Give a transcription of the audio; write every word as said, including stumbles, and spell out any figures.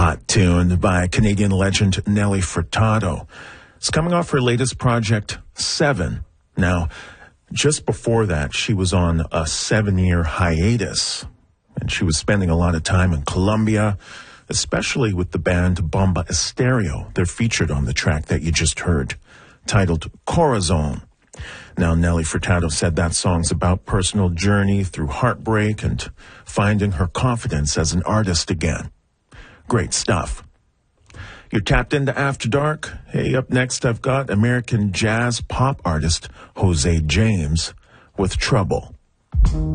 Hot tune by Canadian legend Nelly Furtado. It's coming off her latest project, Seven. Now, just before that, she was on a seven-year hiatus, and she was spending a lot of time in Colombia, especially with the band Bomba Estéreo. They're featured on the track that you just heard, titled Corazon. Now, Nelly Furtado said that song's about personal journey through heartbreak and finding her confidence as an artist again. Great stuff. You're tapped into After Dark. Hey, up next I've got American jazz pop artist Jose James with Trouble.